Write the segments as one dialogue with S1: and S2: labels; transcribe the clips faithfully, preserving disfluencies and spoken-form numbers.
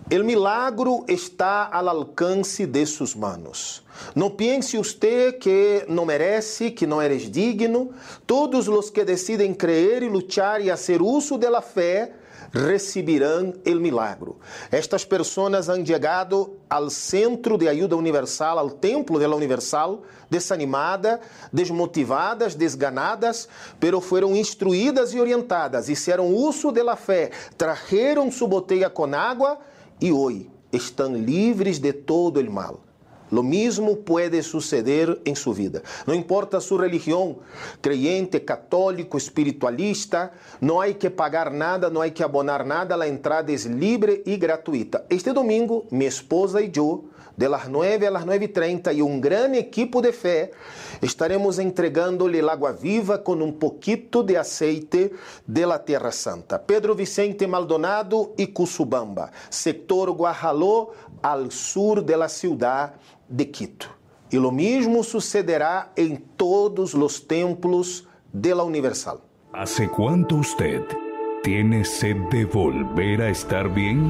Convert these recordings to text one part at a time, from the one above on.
S1: El milagro está al alcance de sus manos. Não pense usted que não merece, que não eres digno. Todos os que decidem crer e lutar e fazer uso da fé recibirão el milagro. Estas pessoas han chegado ao centro de ajuda universal, ao templo de la universal, desanimadas, desmotivadas, desganadas, pero foram instruídas e orientadas, hicieron uso de la fé, trajeron su botella con agua e hoje estão livres de todo el mal. Lo mismo puede suceder en su vida. No importa su religión, creyente, católico, espiritualista, no hay que pagar nada, no hay que abonar nada, la entrada es libre y gratuita. Este domingo, mi esposa y yo, de las nueve a las nueve y treinta, y un gran equipo de fe, estaremos entregándole el agua viva con un poquito de aceite de la Tierra Santa. Pedro Vicente Maldonado y Cusubamba, sector Guajaló, al sur de la ciudad de Quito. Y lo mismo sucederá en todos los templos de la Universal.
S2: ¿Hace cuánto usted tiene sed de volver a estar bien?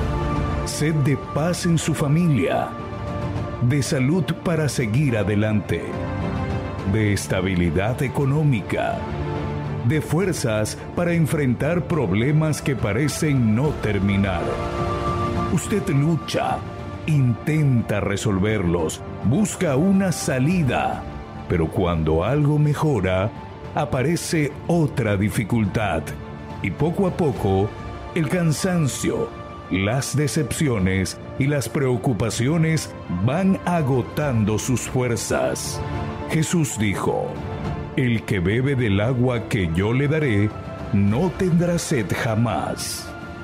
S2: Sed de paz en su familia, de salud para seguir adelante, de estabilidad económica, de fuerzas para enfrentar problemas que parecen no terminar. Usted lucha, intenta resolverlos, busca una salida, pero cuando algo mejora, aparece otra dificultad y poco a poco el cansancio, las decepciones y las preocupaciones van agotando sus fuerzas. Jesús dijo: el que bebe del agua que yo le daré, no tendrá sed jamás.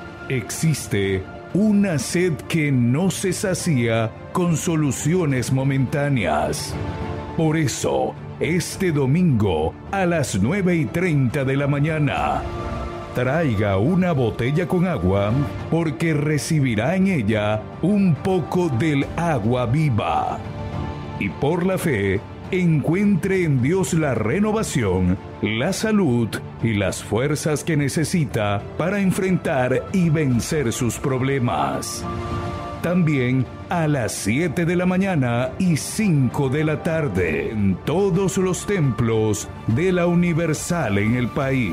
S2: Existe una sed que no se sacía con soluciones momentáneas. Por eso, este domingo a las nueve y treinta de la mañana, traiga una botella con agua, porque recibirá en ella un poco del agua viva. Y por la fe, encuentre en Dios la renovación, la salud y las fuerzas que necesita para enfrentar y vencer sus problemas. También a las siete de la mañana y cinco de la tarde en todos los templos de la Universal en el país.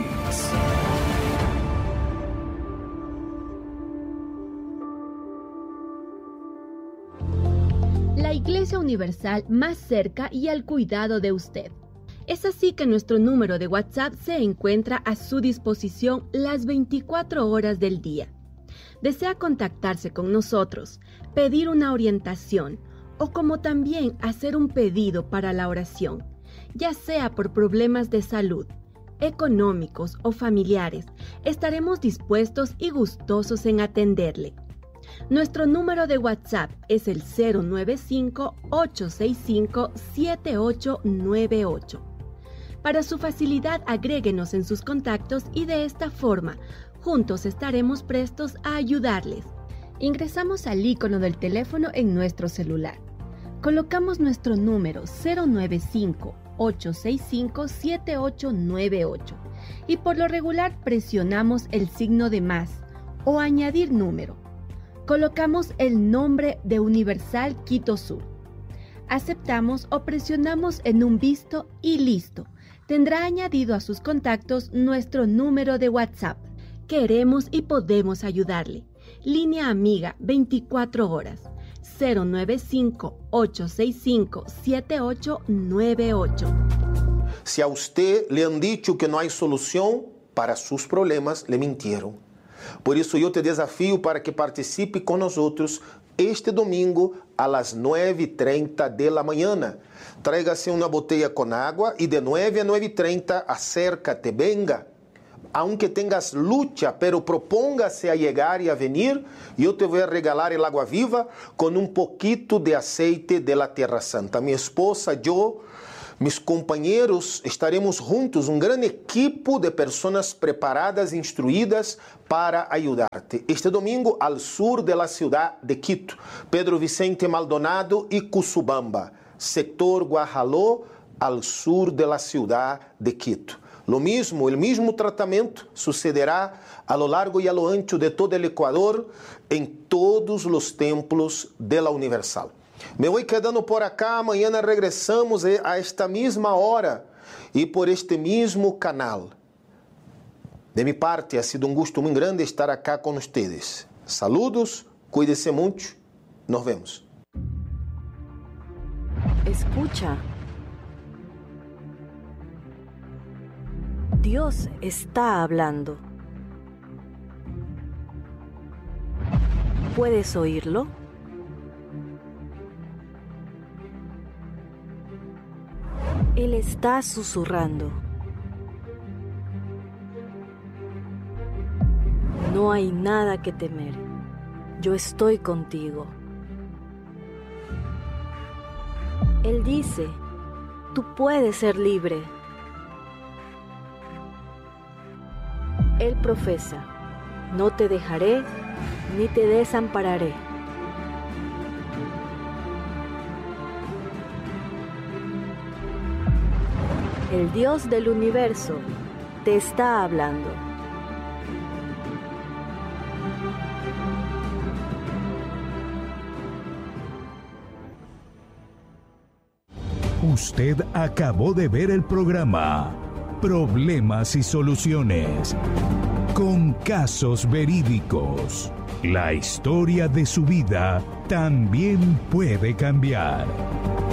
S3: La Iglesia Universal más cerca y al cuidado de usted. Es así que nuestro número de WhatsApp se encuentra a su disposición las veinticuatro horas del día. ¿Desea contactarse con nosotros, pedir una orientación o como también hacer un pedido para la oración, ya sea por problemas de salud, económicos o familiares? Estaremos dispuestos y gustosos en atenderle. Nuestro número de WhatsApp es el cero nueve cinco, ocho seis cinco, siete ocho nueve ocho. Para su facilidad, agréguenos en sus contactos y de esta forma, juntos estaremos prestos a ayudarles. Ingresamos al icono del teléfono en nuestro celular. Colocamos nuestro número cero nueve cinco, ocho seis cinco, siete ocho nueve ocho y por lo regular presionamos el signo de más o añadir número. Colocamos el nombre de Universal Quito Sur. Aceptamos o presionamos en un visto y listo. Tendrá añadido a sus contactos nuestro número de WhatsApp. Queremos y podemos ayudarle. Línea amiga veinticuatro horas. cero nueve cinco, ocho seis cinco, siete ocho nueve ocho.
S1: Si a usted le han dicho que no hay solución para sus problemas, le mintieron. Por isso, eu te desafio para que participe com nós outros este domingo a las nueve y treinta de la mañana. Tráigase una botella con agua y de nueve a nueve y treinta acércate, venga. Aunque tengas lucha, pero propóngase a llegar y a venir, yo te voy a regalar el agua viva con un poquito de aceite de la Tierra Santa. Mi esposa, yo, mis compañeros, estaremos juntos, un gran equipo de personas preparadas e instruidas para ayudarte. Este domingo al sur de la ciudad de Quito, Pedro Vicente Maldonado y Cusubamba, sector Guajaló, al sur de la ciudad de Quito. Lo mismo, el mismo tratamiento sucederá a lo largo y a lo ancho de todo el Ecuador, en todos los templos de la Universal. Me voy quedando por acá, mañana regresamos a esta misma hora y por este mismo canal. De mi parte, ha sido un gusto muy grande estar acá con ustedes. Saludos, cuídense mucho, nos vemos.
S4: Escucha. Dios está hablando. ¿Puedes oírlo? Él está susurrando. No hay nada que temer. Yo estoy contigo. Él dice, tú puedes ser libre. Él profesa, no te dejaré ni te desampararé. El Dios del universo te está hablando.
S2: Usted acabó de ver el programa Problemas y Soluciones, con casos verídicos. La historia de su vida también puede cambiar.